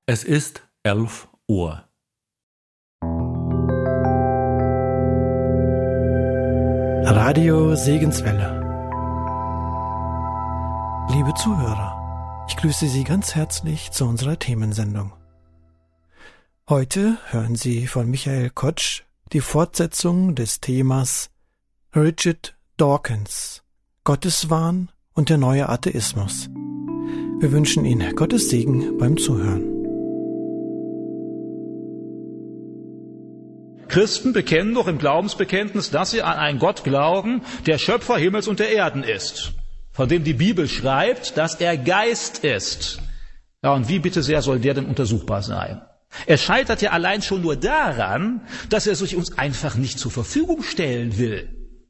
Es ist 11 Uhr. Radio Segenswelle. Liebe Zuhörer, ich grüße Sie ganz herzlich zu unserer Themensendung. Heute hören Sie von Michael Kotsch die Fortsetzung des Themas Richard Dawkins, Gotteswahn und der neue Atheismus. Wir wünschen Ihnen Gottes Segen beim Zuhören. Christen bekennen doch im Glaubensbekenntnis, dass sie an einen Gott glauben, der Schöpfer Himmels und der Erden ist, von dem die Bibel schreibt, dass er Geist ist. Ja, und wie bitte sehr soll der denn untersuchbar sein? Er scheitert ja allein schon nur daran, dass er sich uns einfach nicht zur Verfügung stellen will.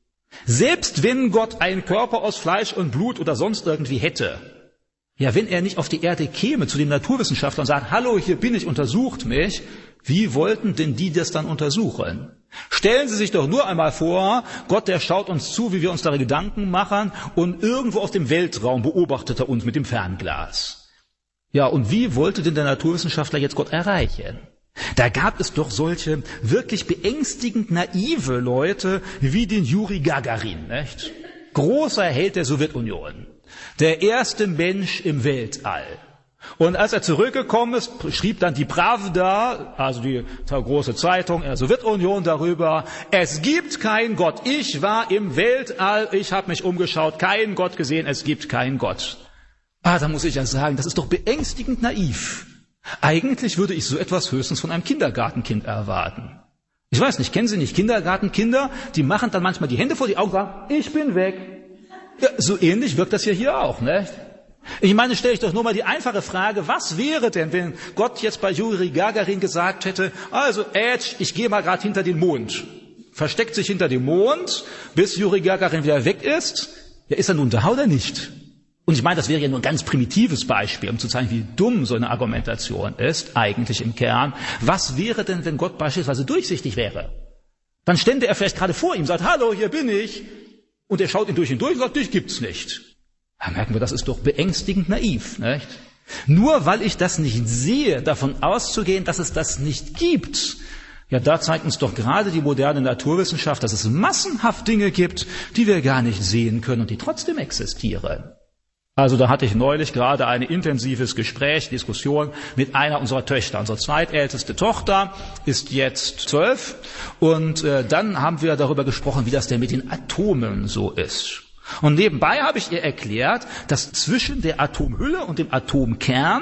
Selbst wenn Gott einen Körper aus Fleisch und Blut oder sonst irgendwie hätte, ja, wenn er nicht auf die Erde käme zu den Naturwissenschaftlern und sagt, hallo, hier bin ich, untersucht mich, wie wollten denn die das dann untersuchen? Stellen Sie sich doch nur einmal vor, Gott, der schaut uns zu, wie wir uns da Gedanken machen und irgendwo aus dem Weltraum beobachtet er uns mit dem Fernglas. Ja, und wie wollte denn der Naturwissenschaftler jetzt Gott erreichen? Da gab es doch solche wirklich beängstigend naive Leute wie den Juri Gagarin, nicht? Großer Held der Sowjetunion, der erste Mensch im Weltall. Und als er zurückgekommen ist, schrieb dann die Pravda, also die große Zeitung in der Sowjetunion, darüber, es gibt keinen Gott. Ich war im Weltall, ich habe mich umgeschaut, keinen Gott gesehen, es gibt keinen Gott. Da muss ich ja sagen, das ist doch beängstigend naiv. Eigentlich würde ich so etwas höchstens von einem Kindergartenkind erwarten. Ich weiß nicht, kennen Sie nicht Kindergartenkinder? Die machen dann manchmal die Hände vor die Augen und sagen, ich bin weg. Ja, so ähnlich wirkt das hier auch, ne? Ich meine, stelle ich doch nur mal die einfache Frage, was wäre denn, wenn Gott jetzt bei Juri Gagarin gesagt hätte, also ich gehe mal gerade hinter den Mond, versteckt sich hinter dem Mond, bis Juri Gagarin wieder weg ist, ja, ist er nun da oder nicht? Und ich meine, das wäre ja nur ein ganz primitives Beispiel, um zu zeigen, wie dumm so eine Argumentation ist, eigentlich im Kern. Was wäre denn, wenn Gott beispielsweise durchsichtig wäre? Dann stände er vielleicht gerade vor ihm, sagt, hallo, hier bin ich, und er schaut ihn durch und durch und sagt, dich gibt's nicht. Da merken wir, das ist doch beängstigend naiv, nicht? Nur weil ich das nicht sehe, davon auszugehen, dass es das nicht gibt. Ja, da zeigt uns doch gerade die moderne Naturwissenschaft, dass es massenhaft Dinge gibt, die wir gar nicht sehen können und die trotzdem existieren. Also da hatte ich neulich gerade ein intensives Gespräch, Diskussion mit einer unserer Töchter. Unsere zweitälteste Tochter ist jetzt 12 und dann haben wir darüber gesprochen, wie das denn mit den Atomen so ist. Und nebenbei habe ich ihr erklärt, dass zwischen der Atomhülle und dem Atomkern,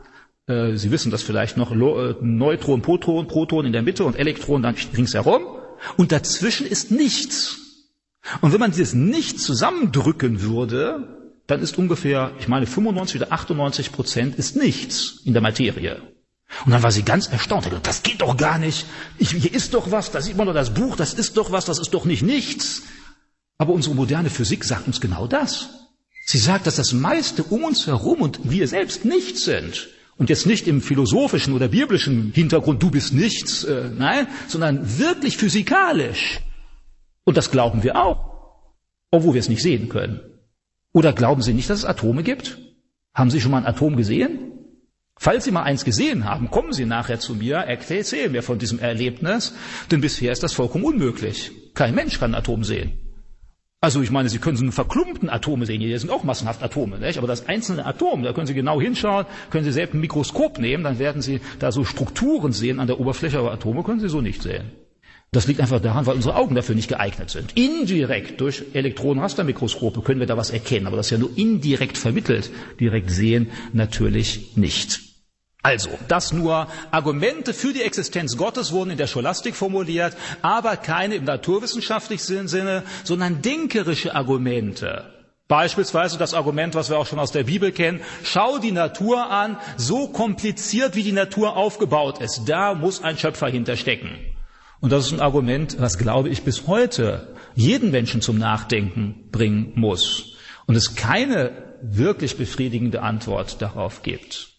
Sie wissen das vielleicht noch, Neutron, Proton in der Mitte und Elektron dann ringsherum, und dazwischen ist nichts. Und wenn man dieses Nichts zusammendrücken würde, dann ist ungefähr, ich meine 95 oder 98% ist nichts in der Materie. Und dann war sie ganz erstaunt. Das geht doch gar nicht. Hier ist doch was, da sieht man doch das Buch, das ist doch was, das ist doch nicht nichts. Aber unsere moderne Physik sagt uns genau das. Sie sagt, dass das meiste um uns herum und wir selbst nichts sind. Und jetzt nicht im philosophischen oder biblischen Hintergrund, du bist nichts, nein, sondern wirklich physikalisch. Und das glauben wir auch, obwohl wir es nicht sehen können. Oder glauben Sie nicht, dass es Atome gibt? Haben Sie schon mal ein Atom gesehen? Falls Sie mal eins gesehen haben, kommen Sie nachher zu mir, erzählen mir von diesem Erlebnis, denn bisher ist das vollkommen unmöglich. Kein Mensch kann ein Atom sehen. Also ich meine, Sie können so einen verklumpten Atome sehen, hier sind auch massenhaft Atome, nicht? Aber das einzelne Atom, da können Sie genau hinschauen, können Sie selbst ein Mikroskop nehmen, dann werden Sie da so Strukturen sehen an der Oberfläche, aber Atome können Sie so nicht sehen. Das liegt einfach daran, weil unsere Augen dafür nicht geeignet sind. Indirekt durch Elektronenrastermikroskope können wir da was erkennen, aber das ist ja nur indirekt vermittelt, direkt sehen natürlich nicht. Also, das nur Argumente für die Existenz Gottes wurden in der Scholastik formuliert, aber keine im naturwissenschaftlichen Sinne, sondern denkerische Argumente. Beispielsweise das Argument, was wir auch schon aus der Bibel kennen, schau die Natur an, so kompliziert wie die Natur aufgebaut ist, da muss ein Schöpfer hinterstecken. Und das ist ein Argument, was, glaube ich, bis heute jeden Menschen zum Nachdenken bringen muss und es keine wirklich befriedigende Antwort darauf gibt.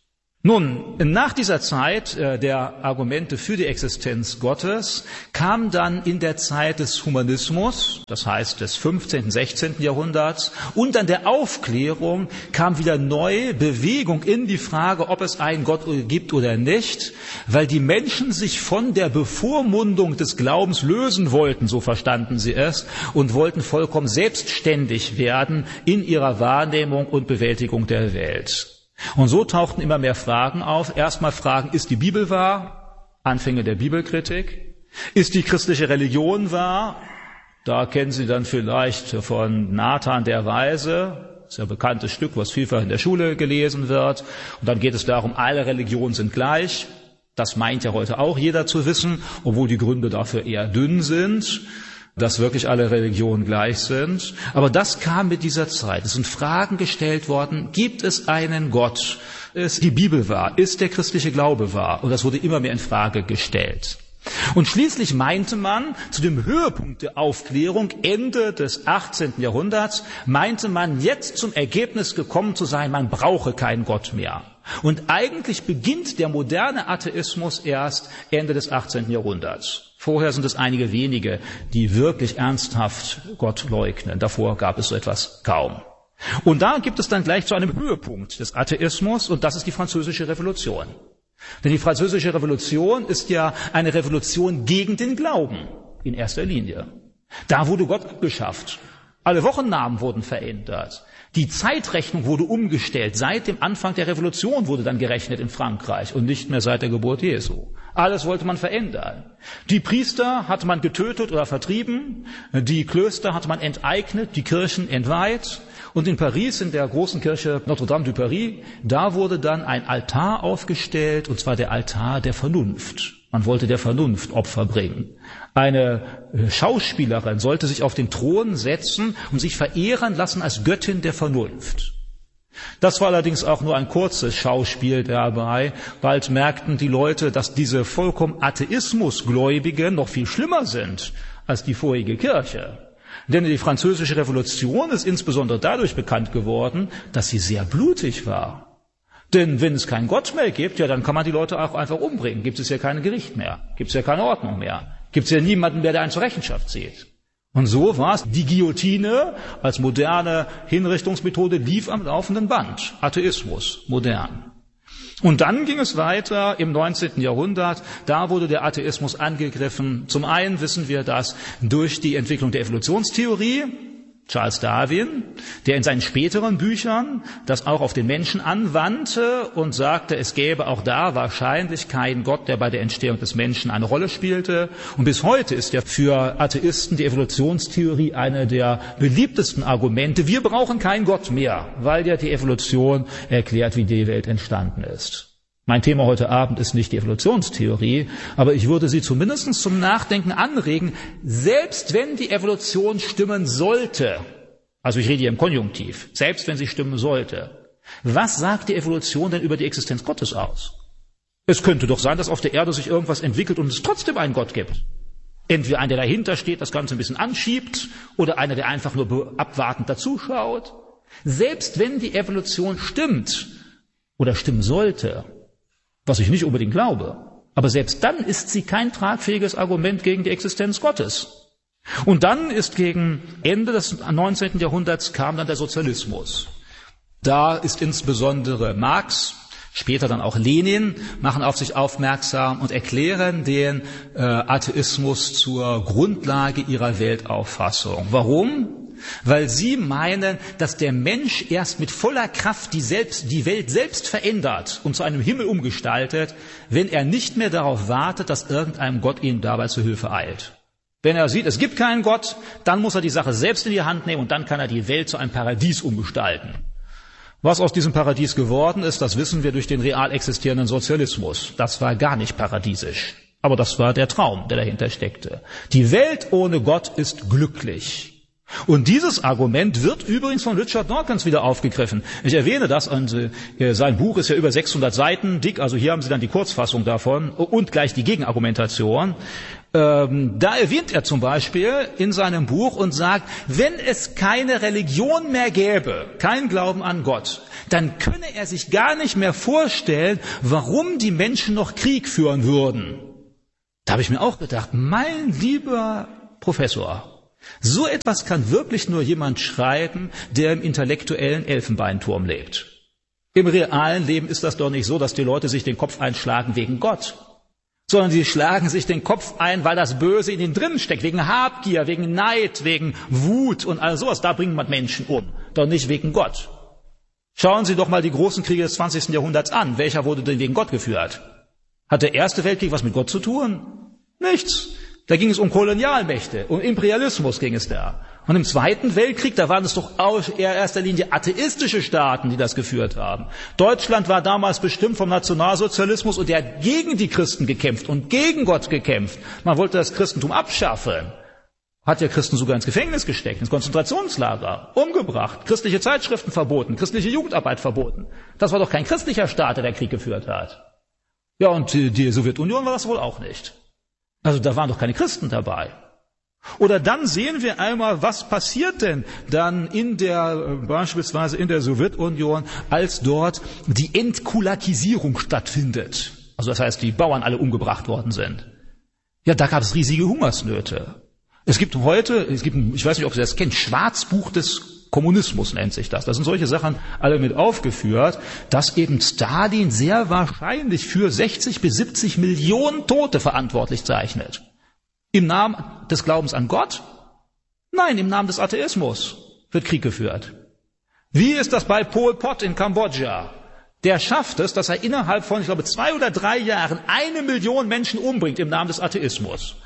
Nun, nach dieser Zeit der Argumente für die Existenz Gottes kam dann in der Zeit des Humanismus, das heißt des 15., 16. Jahrhunderts, und dann der Aufklärung kam wieder neue Bewegung in die Frage, ob es einen Gott gibt oder nicht, weil die Menschen sich von der Bevormundung des Glaubens lösen wollten, so verstanden sie es, und wollten vollkommen selbstständig werden in ihrer Wahrnehmung und Bewältigung der Welt. Und so tauchten immer mehr Fragen auf. Erstmal Fragen, ist die Bibel wahr? Anfänge der Bibelkritik. Ist die christliche Religion wahr? Da kennen Sie dann vielleicht von Nathan der Weise. Das ist ja ein bekanntes Stück, was vielfach in der Schule gelesen wird. Und dann geht es darum, alle Religionen sind gleich. Das meint ja heute auch jeder zu wissen, obwohl die Gründe dafür eher dünn sind, dass wirklich alle Religionen gleich sind. Aber das kam mit dieser Zeit. Es sind Fragen gestellt worden, gibt es einen Gott? Ist die Bibel wahr? Ist der christliche Glaube wahr? Und das wurde immer mehr in Frage gestellt. Und schließlich meinte man, zu dem Höhepunkt der Aufklärung, Ende des 18. Jahrhunderts, meinte man jetzt zum Ergebnis gekommen zu sein, man brauche keinen Gott mehr. Und eigentlich beginnt der moderne Atheismus erst Ende des 18. Jahrhunderts. Vorher sind es einige wenige, die wirklich ernsthaft Gott leugnen. Davor gab es so etwas kaum. Und da gibt es dann gleich zu einem Höhepunkt des Atheismus, und das ist die Französische Revolution. Denn die Französische Revolution ist ja eine Revolution gegen den Glauben in erster Linie. Da wurde Gott abgeschafft. Alle Wochennamen wurden verändert. Die Zeitrechnung wurde umgestellt. Seit dem Anfang der Revolution wurde dann gerechnet in Frankreich und nicht mehr seit der Geburt Jesu. Alles wollte man verändern. Die Priester hat man getötet oder vertrieben, die Klöster hat man enteignet, die Kirchen entweiht. Und in Paris, in der großen Kirche Notre-Dame de Paris, da wurde dann ein Altar aufgestellt, und zwar der Altar der Vernunft. Man wollte der Vernunft Opfer bringen. Eine Schauspielerin sollte sich auf den Thron setzen und sich verehren lassen als Göttin der Vernunft. Das war allerdings auch nur ein kurzes Schauspiel dabei. Bald merkten die Leute, dass diese vollkommen Atheismusgläubigen noch viel schlimmer sind als die vorige Kirche. Denn die Französische Revolution ist insbesondere dadurch bekannt geworden, dass sie sehr blutig war. Denn wenn es keinen Gott mehr gibt, ja, dann kann man die Leute auch einfach umbringen. Gibt es ja kein Gericht mehr, gibt es ja keine Ordnung mehr, gibt es ja niemanden mehr, der einen zur Rechenschaft zieht. Und so war es. Die Guillotine als moderne Hinrichtungsmethode lief am laufenden Band. Atheismus, modern. Und dann ging es weiter im 19. Jahrhundert. Da wurde der Atheismus angegriffen. Zum einen wissen wir das durch die Entwicklung der Evolutionstheorie. Charles Darwin, der in seinen späteren Büchern das auch auf den Menschen anwandte und sagte, es gäbe auch da wahrscheinlich keinen Gott, der bei der Entstehung des Menschen eine Rolle spielte. Und bis heute ist ja für Atheisten die Evolutionstheorie eine der beliebtesten Argumente. Wir brauchen keinen Gott mehr, weil ja die Evolution erklärt, wie die Welt entstanden ist. Mein Thema heute Abend ist nicht die Evolutionstheorie, aber ich würde Sie zumindest zum Nachdenken anregen, selbst wenn die Evolution stimmen sollte, also ich rede hier im Konjunktiv, selbst wenn sie stimmen sollte, was sagt die Evolution denn über die Existenz Gottes aus? Es könnte doch sein, dass auf der Erde sich irgendwas entwickelt und es trotzdem einen Gott gibt. Entweder einer, der dahinter steht, das Ganze ein bisschen anschiebt, oder einer, der einfach nur abwartend dazuschaut. Selbst wenn die Evolution stimmt oder stimmen sollte, was ich nicht unbedingt glaube. Aber selbst dann ist sie kein tragfähiges Argument gegen die Existenz Gottes. Und dann ist gegen Ende des 19. Jahrhunderts kam dann der Sozialismus. Da ist insbesondere Marx, später dann auch Lenin, machen auf sich aufmerksam und erklären den Atheismus zur Grundlage ihrer Weltauffassung. Warum? Weil sie meinen, dass der Mensch erst mit voller Kraft die Welt selbst verändert und zu einem Himmel umgestaltet, wenn er nicht mehr darauf wartet, dass irgendeinem Gott ihm dabei zu Hilfe eilt. Wenn er sieht, es gibt keinen Gott, dann muss er die Sache selbst in die Hand nehmen und dann kann er die Welt zu einem Paradies umgestalten. Was aus diesem Paradies geworden ist, das wissen wir durch den real existierenden Sozialismus. Das war gar nicht paradiesisch, aber das war der Traum, der dahinter steckte. Die Welt ohne Gott ist glücklich. Und dieses Argument wird übrigens von Richard Dawkins wieder aufgegriffen. Ich erwähne das, und sein Buch ist ja über 600 Seiten dick, also hier haben Sie dann die Kurzfassung davon und gleich die Gegenargumentation. Da erwähnt er zum Beispiel in seinem Buch und sagt, wenn es keine Religion mehr gäbe, kein Glauben an Gott, dann könne er sich gar nicht mehr vorstellen, warum die Menschen noch Krieg führen würden. Da habe ich mir auch gedacht, mein lieber Professor, so etwas kann wirklich nur jemand schreiben, der im intellektuellen Elfenbeinturm lebt. Im realen Leben ist das doch nicht so, dass die Leute sich den Kopf einschlagen wegen Gott, sondern sie schlagen sich den Kopf ein, weil das Böse in ihnen drin steckt, wegen Habgier, wegen Neid, wegen Wut und all sowas. Da bringt man Menschen um, doch nicht wegen Gott. Schauen Sie doch mal die großen Kriege des 20. Jahrhunderts an. Welcher wurde denn wegen Gott geführt? Hat der Erste Weltkrieg was mit Gott zu tun? Nichts. Da ging es um Kolonialmächte, um Imperialismus ging es da. Und im Zweiten Weltkrieg, da waren es doch in erster Linie atheistische Staaten, die das geführt haben. Deutschland war damals bestimmt vom Nationalsozialismus und der hat gegen die Christen gekämpft und gegen Gott gekämpft. Man wollte das Christentum abschaffen. Hat ja Christen sogar ins Gefängnis gesteckt, ins Konzentrationslager, umgebracht, christliche Zeitschriften verboten, christliche Jugendarbeit verboten. Das war doch kein christlicher Staat, der Krieg geführt hat. Ja, und die Sowjetunion war das wohl auch nicht. Also da waren doch keine Christen dabei. Oder dann sehen wir einmal, was passiert denn dann beispielsweise in der Sowjetunion, als dort die Entkulakisierung stattfindet. Also das heißt, die Bauern alle umgebracht worden sind. Ja, da gab es riesige Hungersnöte. Es gibt heute, ich weiß nicht, ob Sie das kennen, Schwarzbuch des Kommunismus nennt sich das. Da sind solche Sachen alle mit aufgeführt, dass eben Stalin sehr wahrscheinlich für 60 bis 70 Millionen Tote verantwortlich zeichnet. Im Namen des Glaubens an Gott? Nein, im Namen des Atheismus wird Krieg geführt. Wie ist das bei Pol Pot in Kambodscha? Der schafft es, dass er innerhalb von, 2 oder 3 Jahren 1 Million Menschen umbringt im Namen des Atheismus.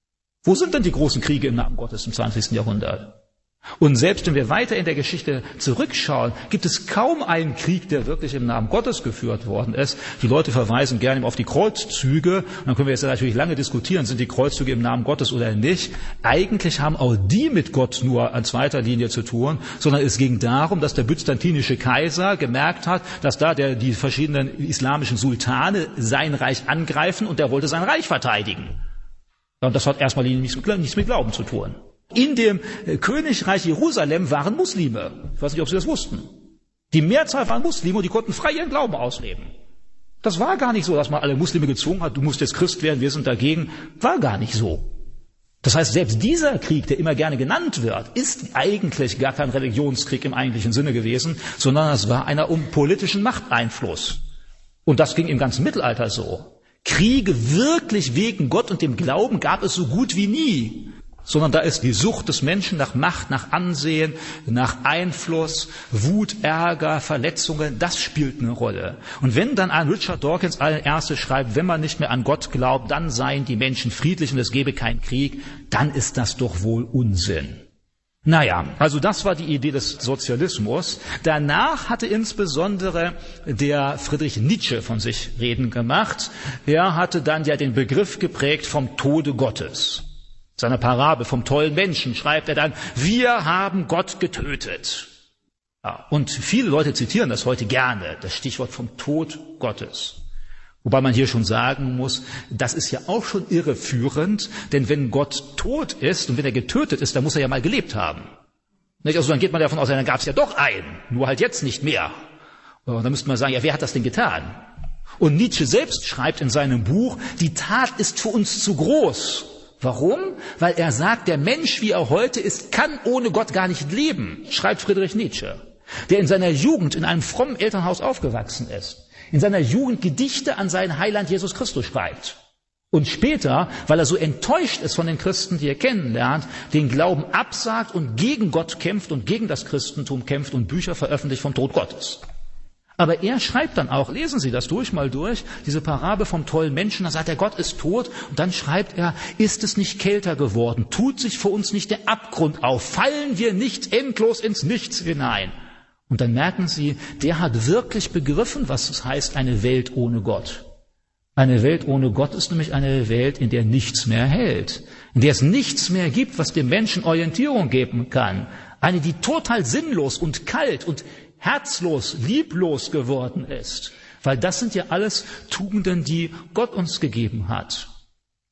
Wo sind denn die großen Kriege im Namen Gottes im 20. Jahrhundert? Und selbst wenn wir weiter in der Geschichte zurückschauen, gibt es kaum einen Krieg, der wirklich im Namen Gottes geführt worden ist. Die Leute verweisen gerne auf die Kreuzzüge. Dann können wir jetzt natürlich lange diskutieren, sind die Kreuzzüge im Namen Gottes oder nicht. Eigentlich haben auch die mit Gott nur an zweiter Linie zu tun, sondern es ging darum, dass der byzantinische Kaiser gemerkt hat, dass da die verschiedenen islamischen Sultane sein Reich angreifen und der wollte sein Reich verteidigen. Und das hat erstmal nichts mit Glauben zu tun. In dem Königreich Jerusalem waren Muslime. Ich weiß nicht, ob Sie das wussten. Die Mehrzahl waren Muslime und die konnten frei ihren Glauben ausleben. Das war gar nicht so, dass man alle Muslime gezwungen hat, du musst jetzt Christ werden, wir sind dagegen. War gar nicht so. Das heißt, selbst dieser Krieg, der immer gerne genannt wird, ist eigentlich gar kein Religionskrieg im eigentlichen Sinne gewesen, sondern es war einer um politischen Machteinfluss. Und das ging im ganzen Mittelalter so. Kriege wirklich wegen Gott und dem Glauben gab es so gut wie nie. Sondern da ist die Sucht des Menschen nach Macht, nach Ansehen, nach Einfluss, Wut, Ärger, Verletzungen, das spielt eine Rolle. Und wenn dann ein Richard Dawkins als erstes schreibt, wenn man nicht mehr an Gott glaubt, dann seien die Menschen friedlich und es gebe keinen Krieg, dann ist das doch wohl Unsinn. Naja, also das war die Idee des Sozialismus. Danach hatte insbesondere der Friedrich Nietzsche von sich reden gemacht. Er hatte dann ja den Begriff geprägt vom Tode Gottes. Seiner Parabel vom tollen Menschen schreibt er dann, wir haben Gott getötet. Ja, und viele Leute zitieren das heute gerne, das Stichwort vom Tod Gottes. Wobei man hier schon sagen muss, das ist ja auch schon irreführend, denn wenn Gott tot ist und wenn er getötet ist, dann muss er ja mal gelebt haben. Also dann geht man davon aus, dann gab es ja doch einen, nur halt jetzt nicht mehr. Und dann müsste man sagen, ja, wer hat das denn getan? Und Nietzsche selbst schreibt in seinem Buch, die Tat ist für uns zu groß. Warum? Weil er sagt, der Mensch, wie er heute ist, kann ohne Gott gar nicht leben, schreibt Friedrich Nietzsche, der in seiner Jugend in einem frommen Elternhaus aufgewachsen ist, in seiner Jugend Gedichte an seinen Heiland Jesus Christus schreibt und später, weil er so enttäuscht ist von den Christen, die er kennenlernt, den Glauben absagt und gegen Gott kämpft und gegen das Christentum kämpft und Bücher veröffentlicht vom Tod Gottes. Aber er schreibt dann auch, lesen Sie das mal durch, diese Parabel vom tollen Menschen, da sagt er, Gott ist tot, und dann schreibt er, ist es nicht kälter geworden, tut sich für uns nicht der Abgrund auf, fallen wir nicht endlos ins Nichts hinein. Und dann merken Sie, der hat wirklich begriffen, was es heißt, eine Welt ohne Gott. Eine Welt ohne Gott ist nämlich eine Welt, in der nichts mehr hält, in der es nichts mehr gibt, was dem Menschen Orientierung geben kann. Eine, die total sinnlos und kalt und herzlos, lieblos geworden ist. Weil das sind ja alles Tugenden, die Gott uns gegeben hat.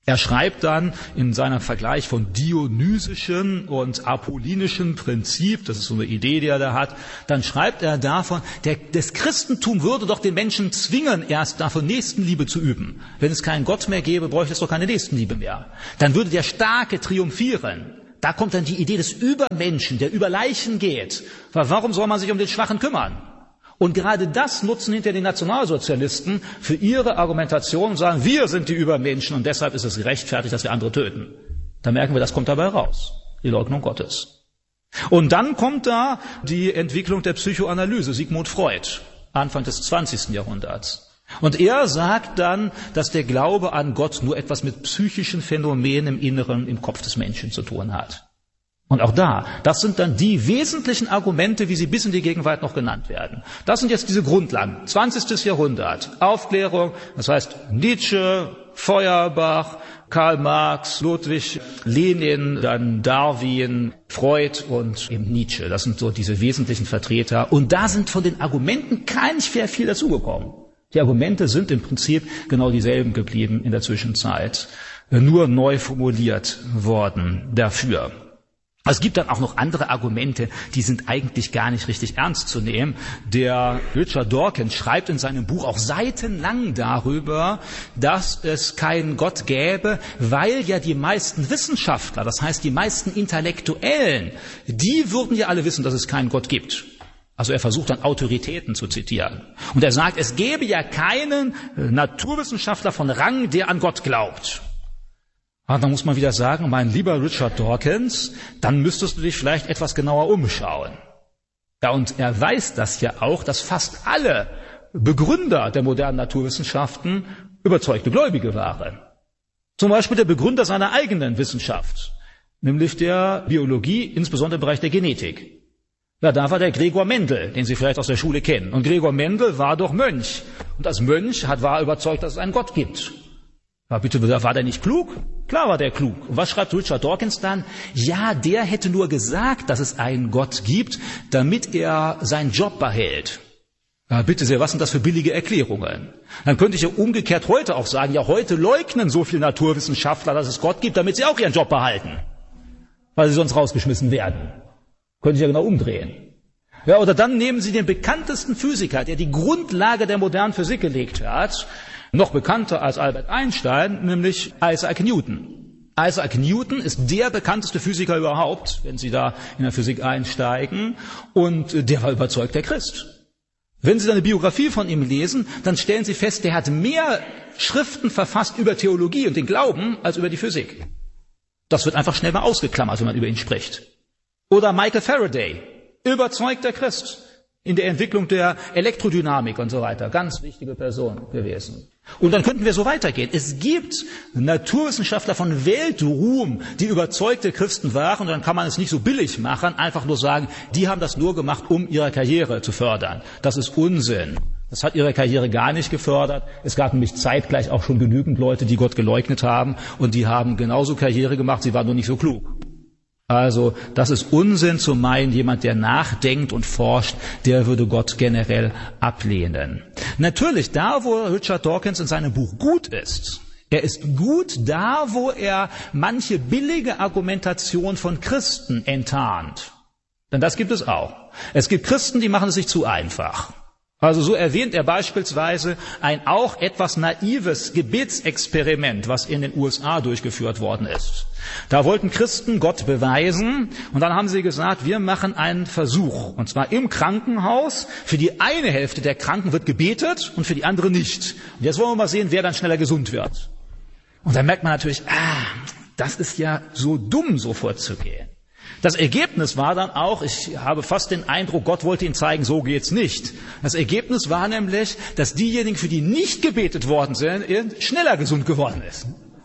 Er schreibt dann in seinem Vergleich von dionysischen und apollinischen Prinzip, das ist so eine Idee, die er da hat, dann schreibt er davon, das Christentum würde doch den Menschen zwingen, erst davon Nächstenliebe zu üben. Wenn es keinen Gott mehr gäbe, bräuchte es doch keine Nächstenliebe mehr. Dann würde der Starke triumphieren. Da kommt dann die Idee des Übermenschen, der über Leichen geht. Warum soll man sich um den Schwachen kümmern? Und gerade das nutzen hinter den Nationalsozialisten für ihre Argumentation und sagen, wir sind die Übermenschen und deshalb ist es gerechtfertigt, dass wir andere töten. Da merken wir, das kommt dabei raus. Die Leugnung Gottes. Und dann kommt da die Entwicklung der Psychoanalyse, Sigmund Freud, Anfang des 20. Jahrhunderts. Und er sagt dann, dass der Glaube an Gott nur etwas mit psychischen Phänomenen im Inneren, im Kopf des Menschen zu tun hat. Und auch das sind dann die wesentlichen Argumente, wie sie bis in die Gegenwart noch genannt werden. Das sind jetzt diese Grundlagen. 20. Jahrhundert, Aufklärung, das heißt Nietzsche, Feuerbach, Karl Marx, Ludwig, Lenin, dann Darwin, Freud und eben Nietzsche. Das sind so diese wesentlichen Vertreter. Und da sind von den Argumenten gar nicht sehr viel dazugekommen. Die Argumente sind im Prinzip genau dieselben geblieben in der Zwischenzeit, nur neu formuliert worden dafür. Es gibt dann auch noch andere Argumente, die sind eigentlich gar nicht richtig ernst zu nehmen. Der Richard Dawkins schreibt in seinem Buch auch seitenlang darüber, dass es keinen Gott gäbe, weil ja die meisten Wissenschaftler, das heißt die meisten Intellektuellen, die würden ja alle wissen, dass es keinen Gott gibt. Also er versucht dann Autoritäten zu zitieren. Und er sagt, es gäbe ja keinen Naturwissenschaftler von Rang, der an Gott glaubt. Und dann muss man wieder sagen, mein lieber Richard Dawkins, dann müsstest du dich vielleicht etwas genauer umschauen. Ja, und er weiß das ja auch, dass fast alle Begründer der modernen Naturwissenschaften überzeugte Gläubige waren. Zum Beispiel der Begründer seiner eigenen Wissenschaft, nämlich der Biologie, insbesondere im Bereich der Genetik. Ja, da war der Gregor Mendel, den Sie vielleicht aus der Schule kennen. Und Gregor Mendel war doch Mönch. Und als Mönch war er überzeugt, dass es einen Gott gibt. Ja, bitte, war der nicht klug? Klar war der klug. Und was schreibt Richard Dawkins dann? Ja, der hätte nur gesagt, dass es einen Gott gibt, damit er seinen Job behält. Ja, bitte sehr, was sind das für billige Erklärungen? Dann könnte ich ja umgekehrt heute auch sagen, ja, heute leugnen so viele Naturwissenschaftler, dass es Gott gibt, damit sie auch ihren Job behalten. Weil sie sonst rausgeschmissen werden. Könnte ich ja genau umdrehen. Ja, oder dann nehmen Sie den bekanntesten Physiker, der die Grundlage der modernen Physik gelegt hat, noch bekannter als Albert Einstein, nämlich Isaac Newton. Isaac Newton ist der bekannteste Physiker überhaupt, wenn Sie da in der Physik einsteigen, und der war überzeugter Christ. Wenn Sie dann eine Biografie von ihm lesen, dann stellen Sie fest, der hat mehr Schriften verfasst über Theologie und den Glauben als über die Physik. Das wird einfach schnell mal ausgeklammert, wenn man über ihn spricht. Oder Michael Faraday, überzeugter Christ in der Entwicklung der Elektrodynamik und so weiter. Ganz wichtige Person gewesen. Und dann könnten wir so weitergehen. Es gibt Naturwissenschaftler von Weltruhm, die überzeugte Christen waren, und dann kann man es nicht so billig machen, einfach nur sagen, die haben das nur gemacht, um ihre Karriere zu fördern. Das ist Unsinn. Das hat ihre Karriere gar nicht gefördert. Es gab nämlich zeitgleich auch schon genügend Leute, die Gott geleugnet haben, und die haben genauso Karriere gemacht, sie waren nur nicht so klug. Also, das ist Unsinn zu meinen, jemand, der nachdenkt und forscht, der würde Gott generell ablehnen. Natürlich, da, wo Richard Dawkins in seinem Buch gut ist, er ist gut da, wo er manche billige Argumentation von Christen enttarnt. Denn das gibt es auch. Es gibt Christen, die machen es sich zu einfach. Also so erwähnt er beispielsweise ein auch etwas naives Gebetsexperiment, was in den USA durchgeführt worden ist. Da wollten Christen Gott beweisen, und dann haben sie gesagt, wir machen einen Versuch. Und zwar im Krankenhaus. Für die eine Hälfte der Kranken wird gebetet und für die andere nicht. Und jetzt wollen wir mal sehen, wer dann schneller gesund wird. Und dann merkt man natürlich, das ist ja so dumm, so vorzugehen. Das Ergebnis war dann auch, ich habe fast den Eindruck, Gott wollte ihnen zeigen, so geht's nicht. Das Ergebnis war nämlich, dass diejenigen, für die nicht gebetet worden sind, schneller gesund geworden ist.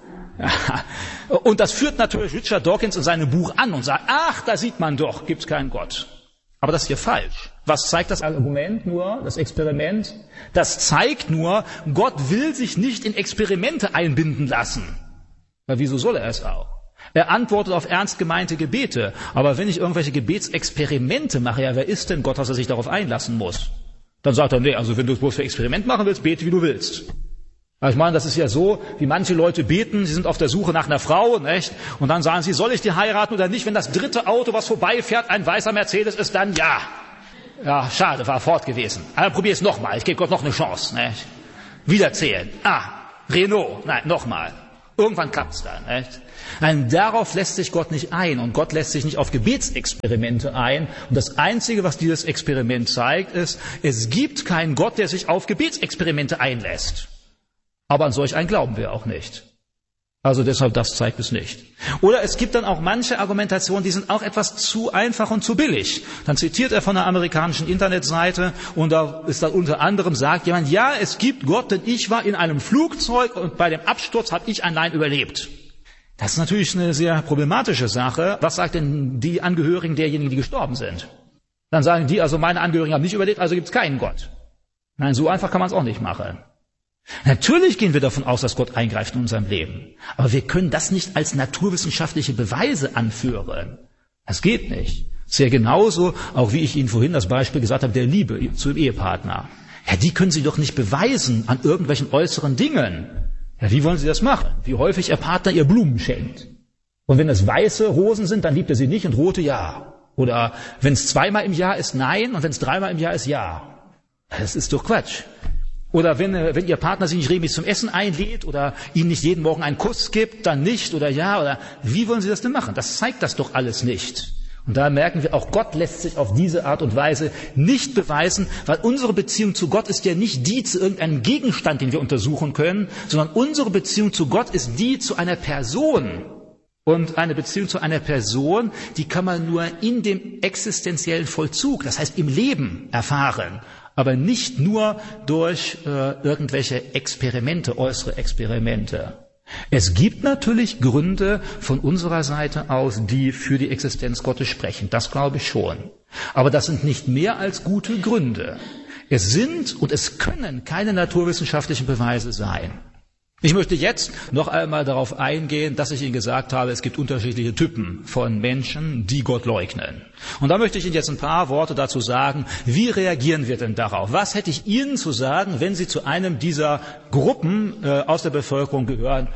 Ja. Und das führt natürlich Richard Dawkins in seinem Buch an und sagt, da sieht man doch, gibt's keinen Gott. Aber das ist hier falsch. Was zeigt das Argument nur, das Experiment? Das zeigt nur, Gott will sich nicht in Experimente einbinden lassen. Weil wieso soll er es auch? Er antwortet auf ernst gemeinte Gebete. Aber wenn ich irgendwelche Gebetsexperimente mache, ja, wer ist denn Gott, dass er sich darauf einlassen muss? Dann sagt er, nee, also wenn du es bloß für Experiment machen willst, bete, wie du willst. Ich meine, das ist ja so, wie manche Leute beten, sie sind auf der Suche nach einer Frau, nicht? Und dann sagen sie, soll ich die heiraten oder nicht? Wenn das dritte Auto, was vorbeifährt, ein weißer Mercedes ist, dann ja. Ja, schade, war fort gewesen. Aber probier es nochmal, ich gebe Gott noch eine Chance, nicht? Wieder zählen. Renault, nein, nochmal. Irgendwann klappt's dann, nicht? Nein, darauf lässt sich Gott nicht ein und Gott lässt sich nicht auf Gebetsexperimente ein. Und das Einzige, was dieses Experiment zeigt, ist, es gibt keinen Gott, der sich auf Gebetsexperimente einlässt. Aber an solch einen glauben wir auch nicht. Also deshalb, das zeigt es nicht. Oder es gibt dann auch manche Argumentationen, die sind auch etwas zu einfach und zu billig. Dann zitiert er von einer amerikanischen Internetseite und da ist dann unter anderem, sagt jemand, ja, es gibt Gott, denn ich war in einem Flugzeug und bei dem Absturz habe ich allein überlebt. Das ist natürlich eine sehr problematische Sache. Was sagt denn die Angehörigen derjenigen, die gestorben sind? Dann sagen die, also meine Angehörigen haben nicht überlebt, also gibt es keinen Gott. Nein, so einfach kann man es auch nicht machen. Natürlich gehen wir davon aus, dass Gott eingreift in unserem Leben. Aber wir können das nicht als naturwissenschaftliche Beweise anführen. Das geht nicht. Sehr genauso, auch wie ich Ihnen vorhin das Beispiel gesagt habe, der Liebe zum Ehepartner. Ja, die können Sie doch nicht beweisen an irgendwelchen äußeren Dingen. Ja, wie wollen Sie das machen? Wie häufig Ihr Partner ihr Blumen schenkt. Und wenn es weiße Rosen sind, dann liebt er sie nicht und rote ja. Oder wenn es 2-mal im Jahr ist, nein, und wenn es 3-mal im Jahr ist, ja. Das ist doch Quatsch. Oder wenn Ihr Partner Sie nicht regelmäßig zum Essen einlädt oder Ihnen nicht jeden Morgen einen Kuss gibt, dann nicht oder ja. Oder wie wollen Sie das denn machen? Das zeigt das doch alles nicht. Und da merken wir, auch Gott lässt sich auf diese Art und Weise nicht beweisen, weil unsere Beziehung zu Gott ist ja nicht die zu irgendeinem Gegenstand, den wir untersuchen können, sondern unsere Beziehung zu Gott ist die zu einer Person. Und eine Beziehung zu einer Person, die kann man nur in dem existenziellen Vollzug, das heißt im Leben, erfahren. Aber nicht nur durch irgendwelche Experimente, äußere Experimente. Es gibt natürlich Gründe von unserer Seite aus, die für die Existenz Gottes sprechen. Das glaube ich schon. Aber das sind nicht mehr als gute Gründe. Es sind und es können keine naturwissenschaftlichen Beweise sein. Ich möchte jetzt noch einmal darauf eingehen, dass ich Ihnen gesagt habe, es gibt unterschiedliche Typen von Menschen, die Gott leugnen. Und da möchte ich Ihnen jetzt ein paar Worte dazu sagen, wie reagieren wir denn darauf? Was hätte ich Ihnen zu sagen, wenn Sie zu einem dieser Gruppen aus der Bevölkerung gehören,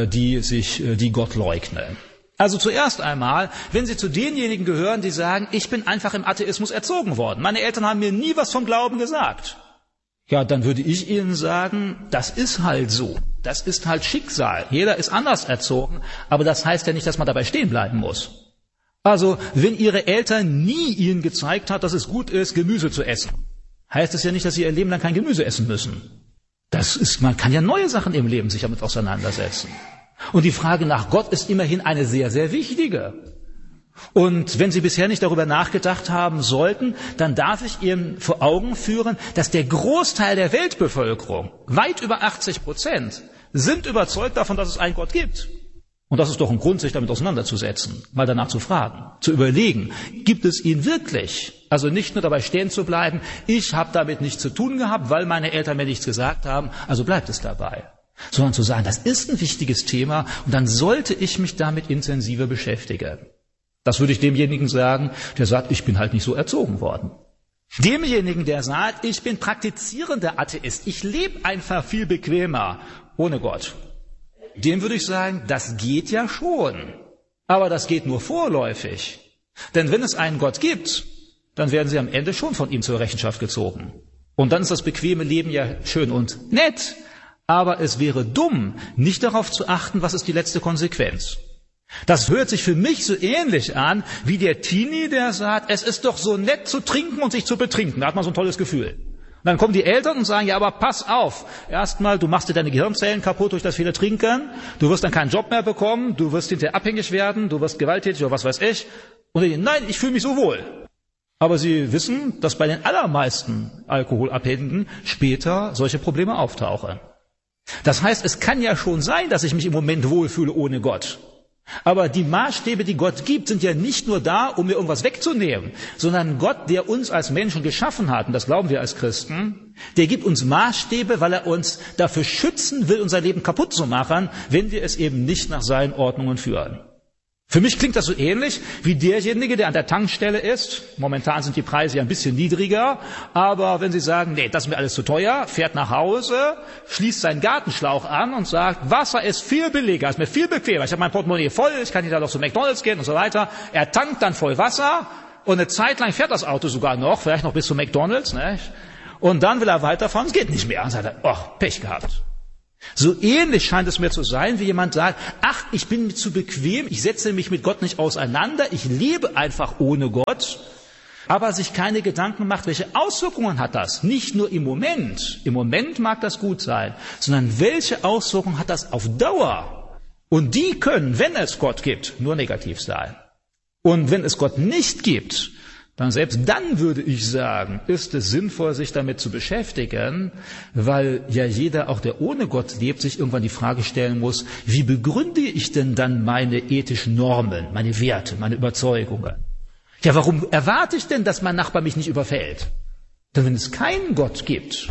die Gott leugnen? Also zuerst einmal, wenn Sie zu denjenigen gehören, die sagen, ich bin einfach im Atheismus erzogen worden. Meine Eltern haben mir nie was vom Glauben gesagt. Ja, dann würde ich Ihnen sagen, das ist halt so. Das ist halt Schicksal. Jeder ist anders erzogen, aber das heißt ja nicht, dass man dabei stehen bleiben muss. Also, wenn Ihre Eltern nie Ihnen gezeigt hat, dass es gut ist, Gemüse zu essen, heißt es ja nicht, dass Sie Ihr Leben lang kein Gemüse essen müssen. Man kann ja neue Sachen im Leben sich damit auseinandersetzen. Und die Frage nach Gott ist immerhin eine sehr, sehr wichtige. Und wenn Sie bisher nicht darüber nachgedacht haben sollten, dann darf ich Ihnen vor Augen führen, dass der Großteil der Weltbevölkerung, weit über 80%, sind überzeugt davon, dass es einen Gott gibt. Und das ist doch ein Grund, sich damit auseinanderzusetzen, mal danach zu fragen, zu überlegen, gibt es ihn wirklich? Also nicht nur dabei stehen zu bleiben, ich habe damit nichts zu tun gehabt, weil meine Eltern mir nichts gesagt haben, also bleibt es dabei. Sondern zu sagen, das ist ein wichtiges Thema und dann sollte ich mich damit intensiver beschäftigen. Das würde ich demjenigen sagen, der sagt, ich bin halt nicht so erzogen worden. Demjenigen, der sagt, ich bin praktizierender Atheist, ich lebe einfach viel bequemer, ohne Gott. Dem würde ich sagen, das geht ja schon. Aber das geht nur vorläufig. Denn wenn es einen Gott gibt, dann werden Sie am Ende schon von ihm zur Rechenschaft gezogen. Und dann ist das bequeme Leben ja schön und nett. Aber es wäre dumm, nicht darauf zu achten, was ist die letzte Konsequenz. Das hört sich für mich so ähnlich an, wie der Teenie, der sagt, es ist doch so nett zu trinken und sich zu betrinken. Da hat man so ein tolles Gefühl. Und dann kommen die Eltern und sagen, ja, aber pass auf. Erstmal, du machst dir deine Gehirnzellen kaputt durch das viele Trinken. Du wirst dann keinen Job mehr bekommen. Du wirst hinterher abhängig werden. Du wirst gewalttätig oder was weiß ich. Und die, nein, ich fühle mich so wohl. Aber sie wissen, dass bei den allermeisten Alkoholabhängigen später solche Probleme auftauchen. Das heißt, es kann ja schon sein, dass ich mich im Moment wohlfühle ohne Gott. Aber die Maßstäbe, die Gott gibt, sind ja nicht nur da, um mir irgendwas wegzunehmen, sondern Gott, der uns als Menschen geschaffen hat, und das glauben wir als Christen, der gibt uns Maßstäbe, weil er uns dafür schützen will, unser Leben kaputt zu machen, wenn wir es eben nicht nach seinen Ordnungen führen. Für mich klingt das so ähnlich wie derjenige, der an der Tankstelle ist. Momentan sind die Preise ja ein bisschen niedriger, aber wenn Sie sagen, nee, das ist mir alles zu teuer, fährt nach Hause, schließt seinen Gartenschlauch an und sagt, Wasser ist viel billiger, ist mir viel bequemer, ich habe mein Portemonnaie voll, ich kann hier da doch zu McDonald's gehen und so weiter. Er tankt dann voll Wasser und eine Zeit lang fährt das Auto sogar noch, vielleicht noch bis zu McDonald's, ne? Und dann will er weiterfahren, es geht nicht mehr. Und sagt er, oh, Pech gehabt. So ähnlich scheint es mir zu sein, wie jemand sagt, ach, ich bin mir zu bequem, ich setze mich mit Gott nicht auseinander, ich lebe einfach ohne Gott, aber sich keine Gedanken macht, welche Auswirkungen hat das? Nicht nur im Moment mag das gut sein, sondern welche Auswirkungen hat das auf Dauer? Und die können, wenn es Gott gibt, nur negativ sein. Und wenn es Gott nicht gibt, dann selbst dann würde ich sagen, ist es sinnvoll, sich damit zu beschäftigen, weil ja jeder, auch der ohne Gott lebt, sich irgendwann die Frage stellen muss, wie begründe ich denn dann meine ethischen Normen, meine Werte, meine Überzeugungen? Ja, warum erwarte ich denn, dass mein Nachbar mich nicht überfällt? Denn wenn es keinen Gott gibt,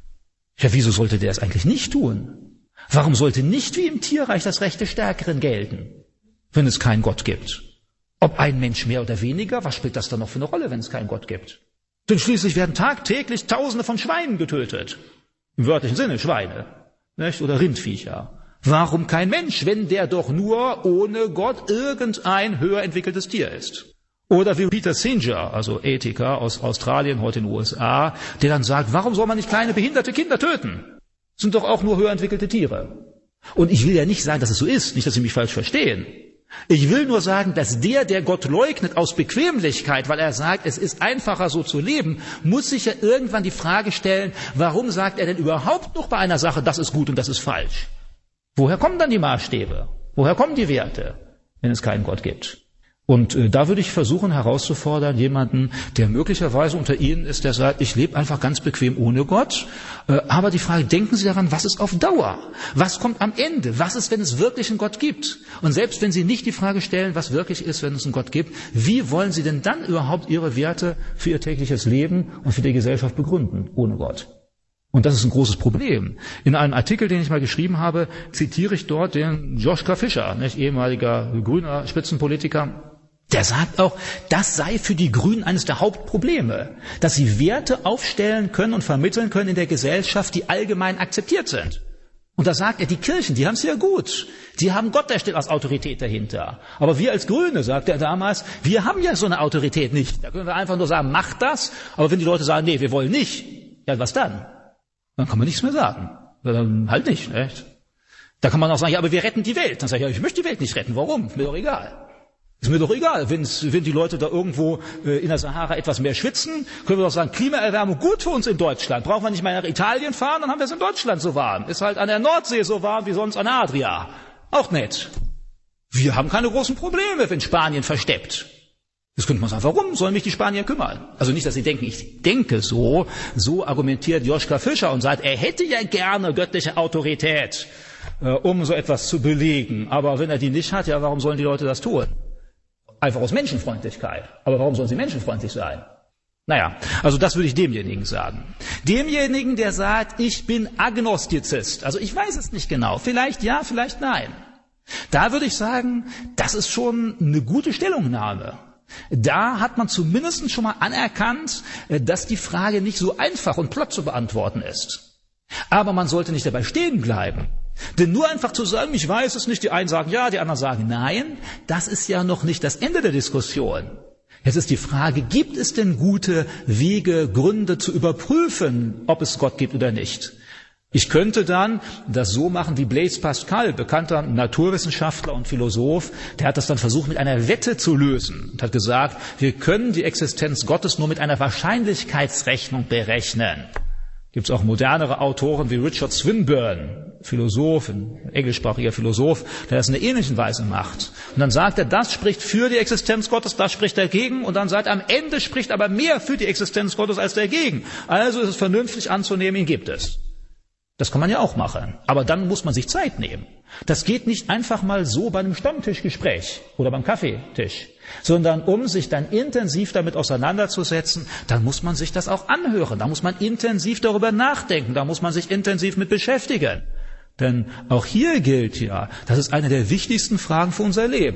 ja, wieso sollte der es eigentlich nicht tun? Warum sollte nicht wie im Tierreich das Recht des Stärkeren gelten, wenn es keinen Gott gibt? Ob ein Mensch mehr oder weniger, was spielt das dann noch für eine Rolle, wenn es keinen Gott gibt? Denn schließlich werden tagtäglich Tausende von Schweinen getötet. Im wörtlichen Sinne Schweine, nicht? Oder Rindviecher. Warum kein Mensch, wenn der doch nur ohne Gott irgendein höher entwickeltes Tier ist? Oder wie Peter Singer, also Ethiker aus Australien, heute in den USA, der dann sagt, warum soll man nicht kleine behinderte Kinder töten? Das sind doch auch nur höher entwickelte Tiere. Und ich will ja nicht sagen, dass es so ist, nicht, dass Sie mich falsch verstehen. Ich will nur sagen, dass der Gott leugnet aus Bequemlichkeit, weil er sagt, es ist einfacher so zu leben, muss sich ja irgendwann die Frage stellen, warum sagt er denn überhaupt noch bei einer Sache, das ist gut und das ist falsch? Woher kommen dann die Maßstäbe? Woher kommen die Werte, wenn es keinen Gott gibt? Und da würde ich versuchen herauszufordern, jemanden, der möglicherweise unter Ihnen ist, der sagt, ich lebe einfach ganz bequem ohne Gott. Aber die Frage, denken Sie daran, was ist auf Dauer? Was kommt am Ende? Was ist, wenn es wirklich einen Gott gibt? Und selbst wenn Sie nicht die Frage stellen, was wirklich ist, wenn es einen Gott gibt, wie wollen Sie denn dann überhaupt Ihre Werte für Ihr tägliches Leben und für die Gesellschaft begründen, ohne Gott? Und das ist ein großes Problem. In einem Artikel, den ich mal geschrieben habe, zitiere ich dort den Joschka Fischer, nicht, ehemaliger grüner Spitzenpolitiker. Der sagt auch, das sei für die Grünen eines der Hauptprobleme, dass sie Werte aufstellen können und vermitteln können in der Gesellschaft, die allgemein akzeptiert sind. Und da sagt er, die Kirchen, die haben es ja gut. Die haben Gott, der steht als Autorität dahinter. Aber wir als Grüne, sagt er damals, wir haben ja so eine Autorität nicht. Da können wir einfach nur sagen, macht das. Aber wenn die Leute sagen, nee, wir wollen nicht, ja, was dann? Dann kann man nichts mehr sagen. Dann halt nicht, echt? Da kann man auch sagen, ja, aber wir retten die Welt. Dann sage ich, ja, ich möchte die Welt nicht retten. Warum? Ist mir doch egal. Ist mir doch egal, wenn die Leute da irgendwo in der Sahara etwas mehr schwitzen, können wir doch sagen, Klimaerwärmung gut für uns in Deutschland. Brauchen wir nicht mal nach Italien fahren, dann haben wir es in Deutschland so warm. Ist halt an der Nordsee so warm wie sonst an der Adria. Auch nett. Wir haben keine großen Probleme, wenn Spanien versteppt. Das könnte man sagen, warum sollen mich die Spanier kümmern? Also nicht, dass Sie denken, ich denke so argumentiert Joschka Fischer und sagt, er hätte ja gerne göttliche Autorität, um so etwas zu belegen. Aber wenn er die nicht hat, ja, warum sollen die Leute das tun? Einfach aus Menschenfreundlichkeit. Aber warum sollen sie menschenfreundlich sein? Naja, also das würde ich demjenigen sagen. Demjenigen, der sagt, ich bin Agnostizist. Also ich weiß es nicht genau. Vielleicht ja, vielleicht nein. Da würde ich sagen, das ist schon eine gute Stellungnahme. Da hat man zumindest schon mal anerkannt, dass die Frage nicht so einfach und platt zu beantworten ist. Aber man sollte nicht dabei stehen bleiben. Denn nur einfach zu sagen, ich weiß es nicht, die einen sagen ja, die anderen sagen nein, das ist ja noch nicht das Ende der Diskussion. Jetzt ist die Frage, gibt es denn gute Wege, Gründe zu überprüfen, ob es Gott gibt oder nicht? Ich könnte dann das so machen wie Blaise Pascal, bekannter Naturwissenschaftler und Philosoph, der hat das dann versucht mit einer Wette zu lösen und hat gesagt, wir können die Existenz Gottes nur mit einer Wahrscheinlichkeitsrechnung berechnen. Gibt es auch modernere Autoren wie Richard Swinburne, Philosoph, ein englischsprachiger Philosoph, der das in einer ähnlichen Weise macht. Und dann sagt er, das spricht für die Existenz Gottes, das spricht dagegen. Und dann sagt er, am Ende spricht aber mehr für die Existenz Gottes als dagegen. Also ist es vernünftig anzunehmen, ihn gibt es. Das kann man ja auch machen. Aber dann muss man sich Zeit nehmen. Das geht nicht einfach mal so bei einem Stammtischgespräch oder beim Kaffeetisch, sondern um sich dann intensiv damit auseinanderzusetzen, dann muss man sich das auch anhören. Da muss man intensiv darüber nachdenken. Da muss man sich intensiv mit beschäftigen. Denn auch hier gilt ja, das ist eine der wichtigsten Fragen für unser Leben.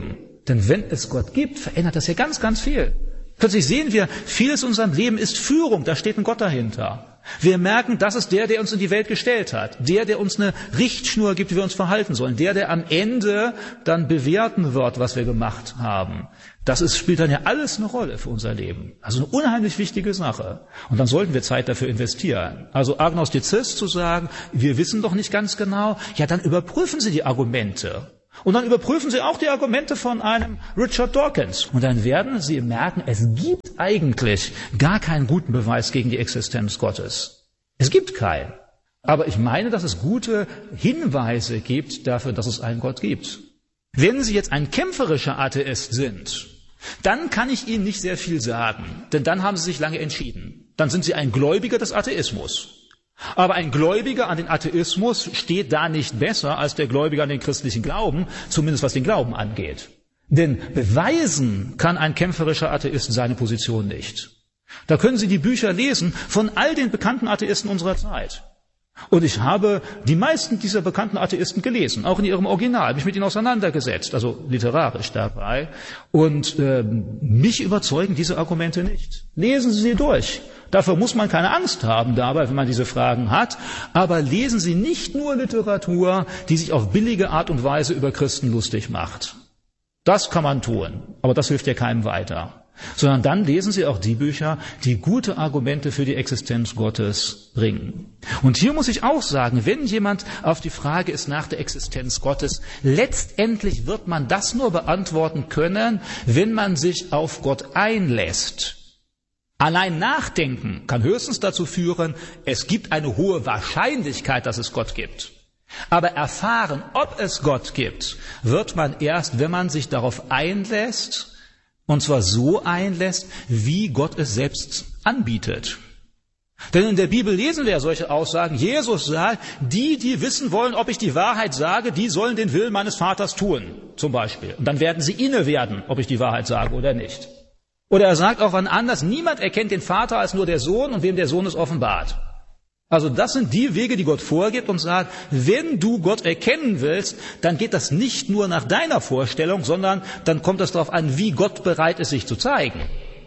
Denn wenn es Gott gibt, verändert das ja ganz, ganz viel. Plötzlich sehen wir, vieles in unserem Leben ist Führung, da steht ein Gott dahinter. Wir merken, das ist der uns in die Welt gestellt hat. Der uns eine Richtschnur gibt, wie wir uns verhalten sollen. Der am Ende dann bewerten wird, was wir gemacht haben. Spielt dann ja alles eine Rolle für unser Leben. Also eine unheimlich wichtige Sache. Und dann sollten wir Zeit dafür investieren. Also Agnostizist zu sagen, wir wissen doch nicht ganz genau, ja, dann überprüfen Sie die Argumente. Und dann überprüfen Sie auch die Argumente von einem Richard Dawkins. Und dann werden Sie merken, es gibt eigentlich gar keinen guten Beweis gegen die Existenz Gottes. Es gibt keinen. Aber ich meine, dass es gute Hinweise gibt dafür, dass es einen Gott gibt. Wenn Sie jetzt ein kämpferischer Atheist sind, dann kann ich Ihnen nicht sehr viel sagen. Denn dann haben Sie sich lange entschieden. Dann sind Sie ein Gläubiger des Atheismus. Aber ein Gläubiger an den Atheismus steht da nicht besser als der Gläubiger an den christlichen Glauben, zumindest was den Glauben angeht. Denn beweisen kann ein kämpferischer Atheist seine Position nicht. Da können Sie die Bücher lesen von all den bekannten Atheisten unserer Zeit. Und ich habe die meisten dieser bekannten Atheisten gelesen, auch in ihrem Original, mich mit ihnen auseinandergesetzt, also literarisch dabei. Und mich überzeugen diese Argumente nicht. Lesen Sie sie durch. Dafür muss man keine Angst haben dabei, wenn man diese Fragen hat. Aber lesen Sie nicht nur Literatur, die sich auf billige Art und Weise über Christen lustig macht. Das kann man tun, aber das hilft ja keinem weiter. Sondern dann lesen Sie auch die Bücher, die gute Argumente für die Existenz Gottes bringen. Und hier muss ich auch sagen, wenn jemand auf die Frage ist nach der Existenz Gottes, letztendlich wird man das nur beantworten können, wenn man sich auf Gott einlässt. Allein nachdenken kann höchstens dazu führen, es gibt eine hohe Wahrscheinlichkeit, dass es Gott gibt. Aber erfahren, ob es Gott gibt, wird man erst, wenn man sich darauf einlässt, und zwar so einlässt, wie Gott es selbst anbietet. Denn in der Bibel lesen wir ja solche Aussagen. Jesus sagt, die wissen wollen, ob ich die Wahrheit sage, die sollen den Willen meines Vaters tun, zum Beispiel. Und dann werden sie inne werden, ob ich die Wahrheit sage oder nicht. Oder er sagt auch wann anders, niemand erkennt den Vater als nur der Sohn und wem der Sohn es offenbart. Also das sind die Wege, die Gott vorgibt und sagt, wenn du Gott erkennen willst, dann geht das nicht nur nach deiner Vorstellung, sondern dann kommt es darauf an, wie Gott bereit ist, sich zu zeigen.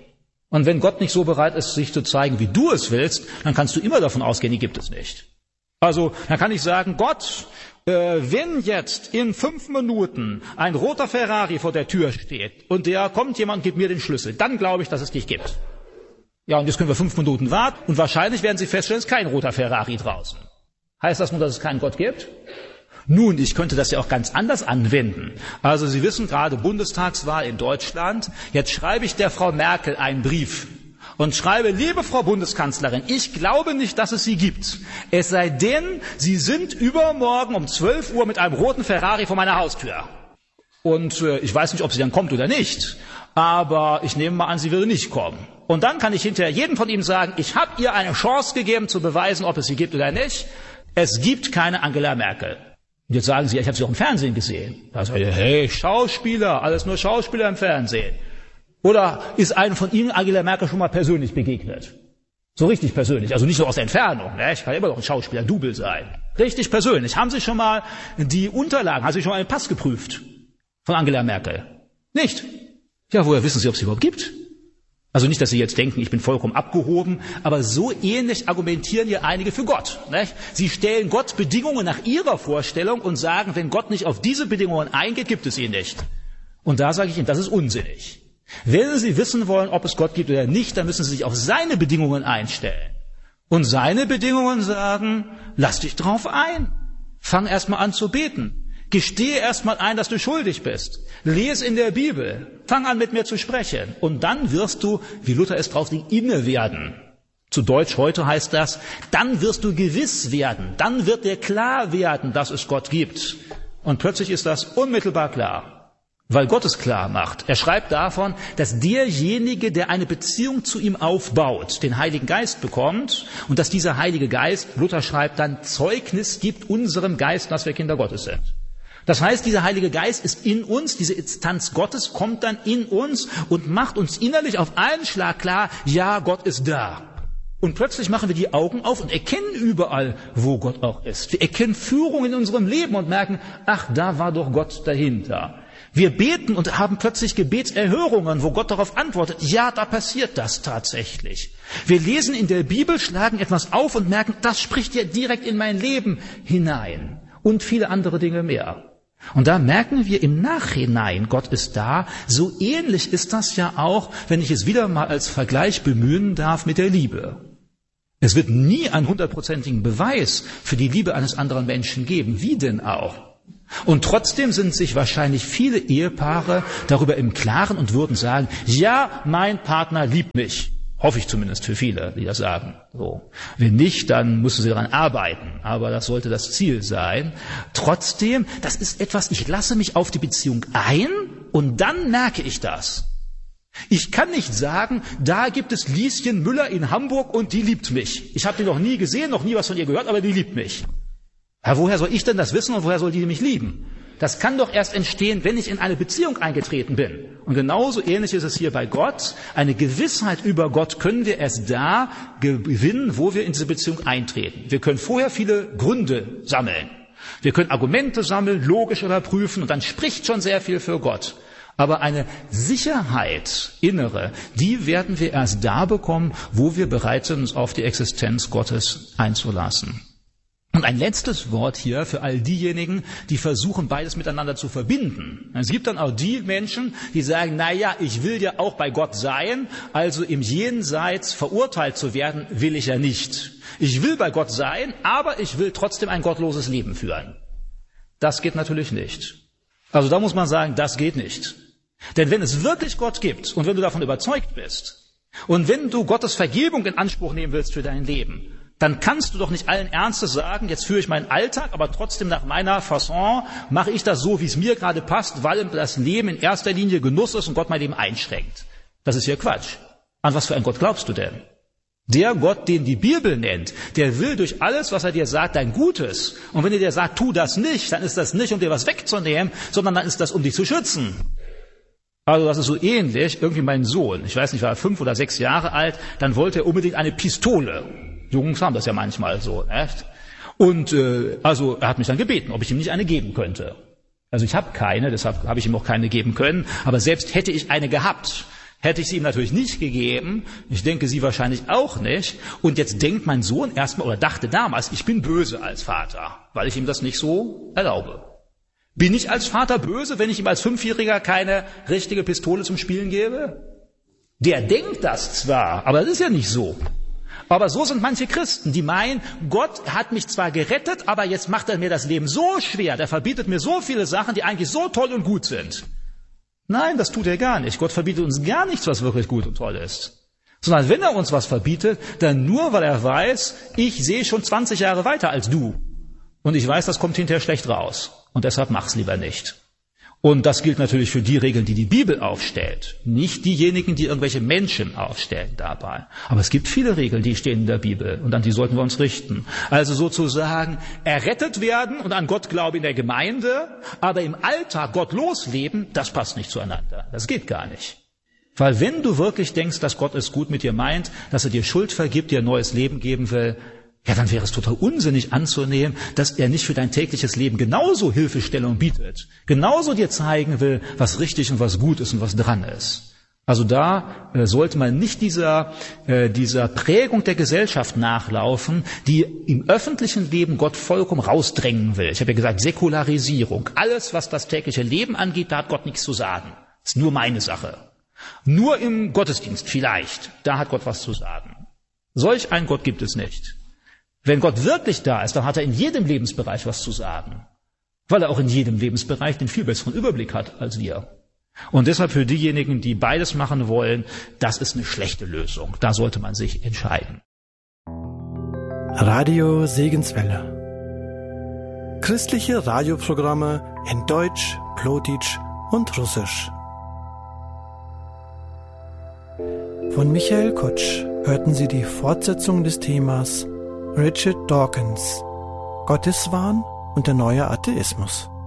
Und wenn Gott nicht so bereit ist, sich zu zeigen, wie du es willst, dann kannst du immer davon ausgehen, die gibt es nicht. Also dann kann ich sagen, Gott, wenn jetzt in 5 Minuten ein roter Ferrari vor der Tür steht und da kommt jemand und gibt mir den Schlüssel, dann glaube ich, dass es dich gibt. Ja, und jetzt können wir 5 Minuten warten und wahrscheinlich werden Sie feststellen, es ist kein roter Ferrari draußen. Heißt das nur, dass es keinen Gott gibt? Nun, ich könnte das ja auch ganz anders anwenden. Also Sie wissen gerade, Bundestagswahl in Deutschland. Jetzt schreibe ich der Frau Merkel einen Brief und schreibe, liebe Frau Bundeskanzlerin, ich glaube nicht, dass es Sie gibt. Es sei denn, Sie sind übermorgen um 12 Uhr mit einem roten Ferrari vor meiner Haustür. Und ich weiß nicht, ob sie dann kommt oder nicht, aber ich nehme mal an, sie würde nicht kommen. Und dann kann ich hinterher jedem von Ihnen sagen, ich habe ihr eine Chance gegeben, zu beweisen, ob es sie gibt oder nicht. Es gibt keine Angela Merkel. Und jetzt sagen Sie, ich habe sie auch im Fernsehen gesehen. Da sage ich, hey, Schauspieler, alles nur Schauspieler im Fernsehen. Oder ist einem von Ihnen Angela Merkel schon mal persönlich begegnet? So richtig persönlich, also nicht so aus der Entfernung. Ne? Ich kann immer noch ein Schauspieler-Double sein. Richtig persönlich. Haben Sie schon mal die Unterlagen, haben Sie schon mal einen Pass geprüft von Angela Merkel? Nicht? Ja, woher wissen Sie, ob es sie überhaupt gibt? Also nicht, dass Sie jetzt denken, ich bin vollkommen abgehoben, aber so ähnlich argumentieren hier einige für Gott. Nicht? Sie stellen Gott Bedingungen nach ihrer Vorstellung und sagen, wenn Gott nicht auf diese Bedingungen eingeht, gibt es ihn nicht. Und da sage ich Ihnen, das ist unsinnig. Wenn Sie wissen wollen, ob es Gott gibt oder nicht, dann müssen Sie sich auf seine Bedingungen einstellen. Und seine Bedingungen sagen, lass dich drauf ein. Fang erst mal an zu beten. Gestehe erst mal ein, dass du schuldig bist. Lies in der Bibel. Fang an, mit mir zu sprechen. Und dann wirst du, wie Luther es drauflegt, inne werden. Zu Deutsch heute heißt das, dann wirst du gewiss werden. Dann wird dir klar werden, dass es Gott gibt. Und plötzlich ist das unmittelbar klar. Weil Gott es klar macht. Er schreibt davon, dass derjenige, der eine Beziehung zu ihm aufbaut, den Heiligen Geist bekommt und dass dieser Heilige Geist, Luther schreibt dann, Zeugnis gibt unserem Geist, dass wir Kinder Gottes sind. Das heißt, dieser Heilige Geist ist in uns, diese Instanz Gottes kommt dann in uns und macht uns innerlich auf einen Schlag klar, ja, Gott ist da. Und plötzlich machen wir die Augen auf und erkennen überall, wo Gott auch ist. Wir erkennen Führung in unserem Leben und merken, ach, da war doch Gott dahinter. Wir beten und haben plötzlich Gebetserhörungen, wo Gott darauf antwortet. Ja, da passiert das tatsächlich. Wir lesen in der Bibel, schlagen etwas auf und merken, das spricht ja direkt in mein Leben hinein. Und viele andere Dinge mehr. Und da merken wir im Nachhinein, Gott ist da. So ähnlich ist das ja auch, wenn ich es wieder mal als Vergleich bemühen darf, mit der Liebe. Es wird nie einen 100%igen Beweis für die Liebe eines anderen Menschen geben. Wie denn auch? Und trotzdem sind sich wahrscheinlich viele Ehepaare darüber im Klaren und würden sagen, ja, mein Partner liebt mich. Hoffe ich zumindest für viele, die das sagen. So. Wenn nicht, dann müssen sie daran arbeiten. Aber das sollte das Ziel sein. Trotzdem, das ist etwas, ich lasse mich auf die Beziehung ein und dann merke ich das. Ich kann nicht sagen, da gibt es Lieschen Müller in Hamburg und die liebt mich. Ich habe die noch nie gesehen, noch nie was von ihr gehört, aber die liebt mich. Ja, woher soll ich denn das wissen und woher soll die mich lieben? Das kann doch erst entstehen, wenn ich in eine Beziehung eingetreten bin. Und genauso ähnlich ist es hier bei Gott. Eine Gewissheit über Gott können wir erst da gewinnen, wo wir in diese Beziehung eintreten. Wir können vorher viele Gründe sammeln. Wir können Argumente sammeln, logisch überprüfen und dann spricht schon sehr viel für Gott. Aber eine Sicherheit, innere, die werden wir erst da bekommen, wo wir bereit sind, uns auf die Existenz Gottes einzulassen. Und ein letztes Wort hier für all diejenigen, die versuchen, beides miteinander zu verbinden. Es gibt dann auch die Menschen, die sagen, na ja, ich will ja auch bei Gott sein, also im Jenseits verurteilt zu werden, will ich ja nicht. Ich will bei Gott sein, aber ich will trotzdem ein gottloses Leben führen. Das geht natürlich nicht. Also da muss man sagen, das geht nicht. Denn wenn es wirklich Gott gibt und wenn du davon überzeugt bist und wenn du Gottes Vergebung in Anspruch nehmen willst für dein Leben, dann kannst du doch nicht allen Ernstes sagen, jetzt führe ich meinen Alltag, aber trotzdem nach meiner Fasson mache ich das so, wie es mir gerade passt, weil das Leben in erster Linie Genuss ist und Gott mein Leben einschränkt. Das ist ja Quatsch. An was für einen Gott glaubst du denn? Der Gott, den die Bibel nennt, der will durch alles, was er dir sagt, dein Gutes. Und wenn er dir sagt, tu das nicht, dann ist das nicht, um dir was wegzunehmen, sondern dann ist das, um dich zu schützen. Also das ist so ähnlich, irgendwie mein Sohn, ich weiß nicht, war er 5 oder 6 Jahre alt, dann wollte er unbedingt eine Pistole. Jungs haben das ja manchmal so, echt? Und also er hat mich dann gebeten, ob ich ihm nicht eine geben könnte. Also ich habe keine, deshalb habe ich ihm auch keine geben können, aber selbst hätte ich eine gehabt, hätte ich sie ihm natürlich nicht gegeben. Ich denke, sie wahrscheinlich auch nicht. Und jetzt denkt mein Sohn erstmal, oder dachte damals, ich bin böse als Vater, weil ich ihm das nicht so erlaube. Bin ich als Vater böse, wenn ich ihm als 5-Jähriger keine richtige Pistole zum Spielen gebe? Der denkt das zwar, aber das ist ja nicht so. Aber so sind manche Christen, die meinen, Gott hat mich zwar gerettet, aber jetzt macht er mir das Leben so schwer, der verbietet mir so viele Sachen, die eigentlich so toll und gut sind. Nein, das tut er gar nicht. Gott verbietet uns gar nichts, was wirklich gut und toll ist. Sondern wenn er uns was verbietet, dann nur, weil er weiß, ich sehe schon 20 Jahre weiter als du. Und ich weiß, das kommt hinterher schlecht raus. Und deshalb mach's lieber nicht. Und das gilt natürlich für die Regeln, die die Bibel aufstellt. Nicht diejenigen, die irgendwelche Menschen aufstellen dabei. Aber es gibt viele Regeln, die stehen in der Bibel. Und an die sollten wir uns richten. Also sozusagen errettet werden und an Gott glauben in der Gemeinde, aber im Alltag gottlos leben, das passt nicht zueinander. Das geht gar nicht. Weil wenn du wirklich denkst, dass Gott es gut mit dir meint, dass er dir Schuld vergibt, dir ein neues Leben geben will, ja, dann wäre es total unsinnig anzunehmen, dass er nicht für dein tägliches Leben genauso Hilfestellung bietet, genauso dir zeigen will, was richtig und was gut ist und was dran ist. Also da sollte man nicht dieser Prägung der Gesellschaft nachlaufen, die im öffentlichen Leben Gott vollkommen rausdrängen will. Ich habe ja gesagt, Säkularisierung. Alles, was das tägliche Leben angeht, da hat Gott nichts zu sagen. Das ist nur meine Sache. Nur im Gottesdienst vielleicht, da hat Gott was zu sagen. Solch einen Gott gibt es nicht. Wenn Gott wirklich da ist, dann hat er in jedem Lebensbereich was zu sagen, weil er auch in jedem Lebensbereich den viel besseren Überblick hat als wir. Und deshalb für diejenigen, die beides machen wollen, das ist eine schlechte Lösung. Da sollte man sich entscheiden. Radio Segenswelle. Christliche Radioprogramme in Deutsch, Plotitsch und Russisch. Von Michael Kotsch hörten Sie die Fortsetzung des Themas Richard Dawkins, Gotteswahn und der neue Atheismus.